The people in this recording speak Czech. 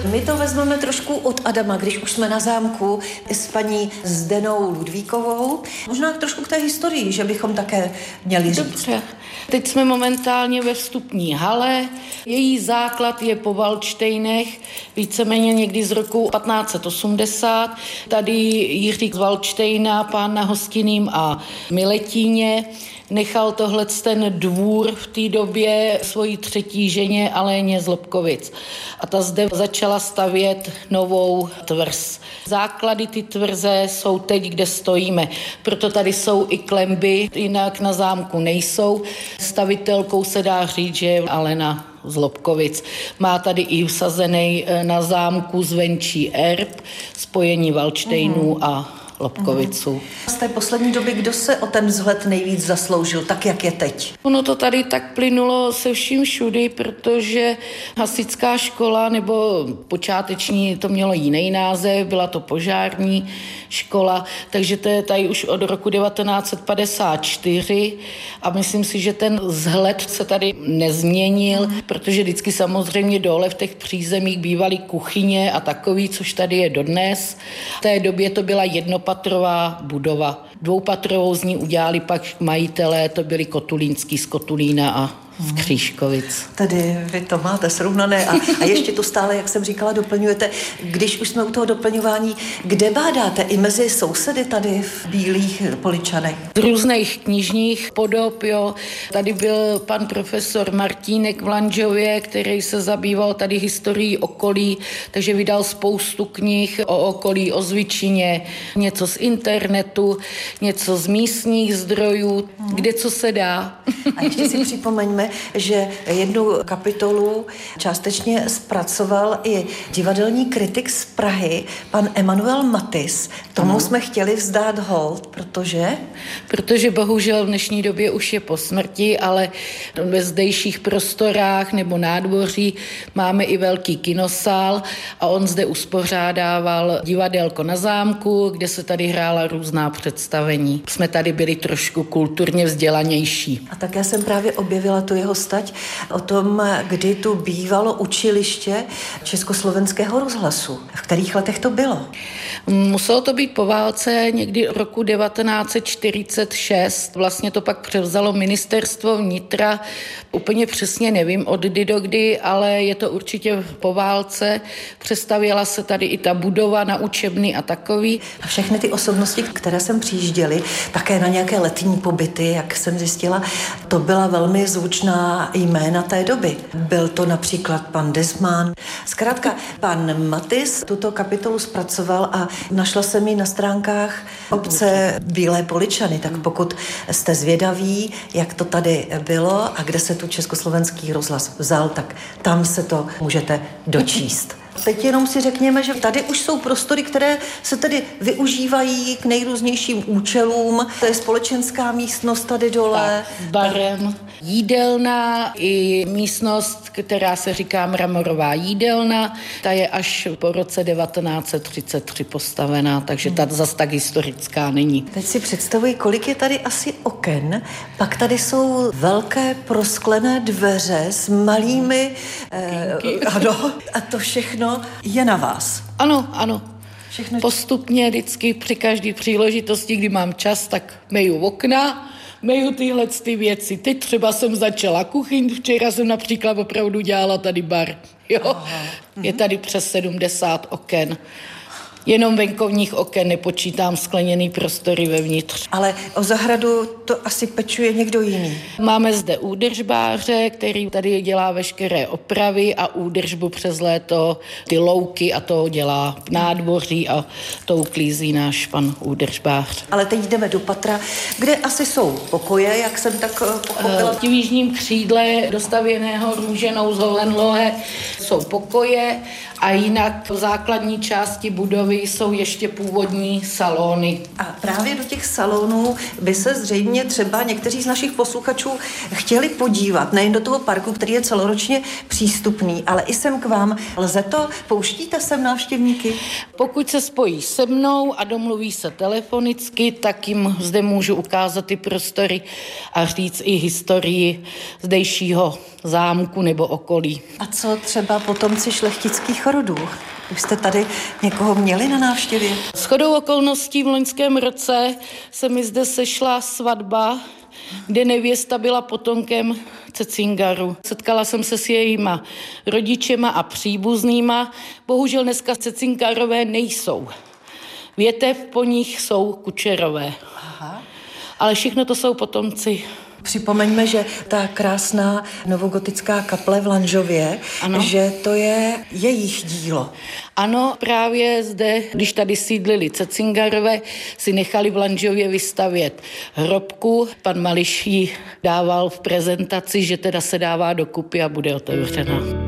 My to vezmeme trošku od Adama, když už jsme na zámku s paní Zdenou Ludvíkovou. Možná trošku k té historii, že bychom také měli říct. Dobře. Teď jsme momentálně ve vstupní hale. Její základ je po Valdštejnech, víceméně někdy z roku 1580. Tady Jiří z Valdštejna, pán na Hostinným a Miletíně, nechal ten dvůr v té době svojí třetí ženě Aléně z Lobkovic. A ta zde začala stavět novou tvrz. Základy ty tvrze jsou teď, kde stojíme. Proto tady jsou i klenby, jinak na zámku nejsou. Stavitelkou se dá říct, že je Alena z Lobkovic. Má tady i usazený na zámku zvenčí erb, spojení Valdštejnů a Lobkoviců. Z té poslední doby, kdo se o ten vzhled nejvíc zasloužil, tak jak je teď? Ono to tady tak plynulo se vším všudy, protože hasičská škola, nebo počáteční, to mělo jiný název, byla to požární škola, takže to je tady už od roku 1954 a myslím si, že ten vzhled se tady nezměnil, protože vždycky samozřejmě dole v těch přízemích bývaly kuchyně a takový, což tady je dodnes. V té době to byla jednopatrová budova. Dvoupatrovou z ní udělali pak majitelé, to byli Kotulínský z Kotulína a z Křížkovic. Tedy vy to máte srovnané a ještě to stále, jak jsem říkala, doplňujete. Když už jsme u toho doplňování, kde bádáte i mezi sousedy tady v Bílých Poličanech? Z různých knižních podob, jo. Tady byl pan profesor Martínek v Lanžově, který se zabýval tady historií okolí, takže vydal spoustu knih o okolí, o Zvičině, něco z internetu, něco z místních zdrojů, kde co se dá. A ještě si připomeňme, že jednu kapitolu částečně zpracoval i divadelní kritik z Prahy, pan Emanuel Matis. Tomu jsme chtěli vzdát hold, protože bohužel v dnešní době už je po smrti, ale ve zdejších prostorách nebo nádvoří máme i velký kinosál a on zde uspořádával divadelko na zámku, kde se tady hrála různá představení. Jsme tady byli trošku kulturně vzdělanější. A tak já jsem právě objevila tu jeho stať o tom, kdy tu bývalo učiliště Československého rozhlasu. V kterých letech to bylo? Muselo to být po válce někdy roku 1946. Vlastně to pak převzalo ministerstvo vnitra. Úplně přesně nevím od kdy do kdy, ale je to určitě po válce. Přestavěla se tady i ta budova na učebny a takový. A všechny ty osobnosti, které sem přijížděly, také na nějaké letní pobyty, jak jsem zjistila, to byla velmi zvučná jména té doby. Byl to například pan Desman. Zkrátka, pan Matis tuto kapitolu zpracoval a našla jsem ji na stránkách obce Bílé Poličany. Tak pokud jste zvědaví, jak to tady bylo a kde se tu Československý rozhlas vzal, tak tam se to můžete dočíst. Teď jenom si řekněme, že tady už jsou prostory, které se tedy využívají k nejrůznějším účelům. To je společenská místnost tady dole. Tak, barem, jídelna i místnost, která se říká Mramorová jídelna. Ta je až po roce 1933 postavená, takže ta zas tak historická není. Teď si představuji, kolik je tady asi oken. Pak tady jsou velké prosklené dveře s malými... ano, a to všechno je na vás. Ano. Všechno... Postupně vždycky při každé příležitosti, kdy mám čas, tak meju okna, meju tyhle ty věci. Teď třeba jsem začala kuchyň, včera jsem například opravdu dělala tady bar. Jo? Je tady přes 70 oken. Jenom venkovních oken, nepočítám skleněný prostory vevnitř. Ale o zahradu to asi pečuje někdo jiný. Máme zde údržbáře, který tady dělá veškeré opravy a údržbu přes léto, ty louky a to dělá v nádvoří a to uklízí náš pan údržbář. Ale teď jdeme do patra, kde asi jsou pokoje, jak jsem tak pochopila. V jižním křídle dostavěného růženou z Hohenlohe jsou pokoje a jinak v základní části budovy jsou ještě původní salony. A právě do těch salonů by se zřejmě třeba někteří z našich posluchačů chtěli podívat, nejen do toho parku, který je celoročně přístupný, ale i sem k vám. Lze to? Pouštíte sem návštěvníky? Pokud se spojí se mnou a domluví se telefonicky, tak jim zde můžu ukázat ty prostory a říct i historii zdejšího zámku nebo okolí. A co třeba potomci šlechtických rodů? Už jste tady někoho měli na návštěvě? Shodou okolností v loňském roce se mi zde sešla svatba, kde nevěsta byla potomkem Cecingaru. Setkala jsem se s jejíma rodičema a příbuznýma. Bohužel dneska Cecingarové nejsou. Větev po nich jsou Kučerové. Aha. Ale všechno to jsou potomci. Připomeňme, že ta krásná novogotická kaple v Lanžově, ano. Že to je jejich dílo. Ano, právě zde, když tady sídlili Cecingarové, si nechali v Lanžově vystavět hrobku. Pan Mališ ji dával v prezentaci, že teda se dává dokupy a bude otevřena.